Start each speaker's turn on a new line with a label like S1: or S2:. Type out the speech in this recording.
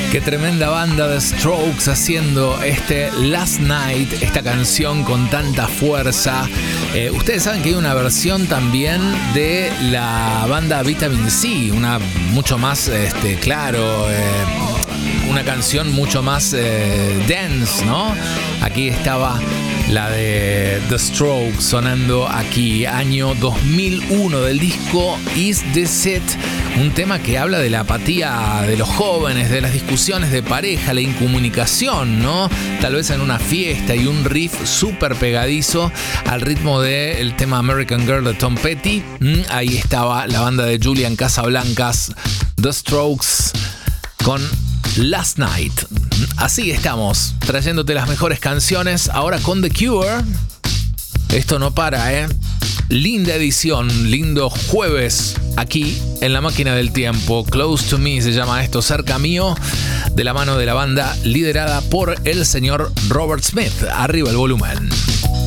S1: Qué tremenda banda de Strokes haciendo este Last Night, esta canción con tanta fuerza. Ustedes saben que hay una versión también de la banda Vitamin C, una mucho más, una canción mucho más dance, ¿no? Aquí estaba la de The Strokes sonando aquí, año 2001 del disco Is This It, un tema que habla de la apatía de los jóvenes, de las discusiones de pareja, la incomunicación, ¿no? Tal vez en una fiesta y un riff súper pegadizo al ritmo del tema American Girl de Tom Petty. Ahí estaba la banda de Julian Casablancas, The Strokes, con Last Night. Así estamos, trayéndote las mejores canciones, ahora con The Cure. Esto no para, ¿eh? Linda edición, lindo jueves aquí en La Máquina del Tiempo. Close to Me se llama esto, cerca mío, de la mano de la banda liderada por el señor Robert Smith. Arriba el volumen.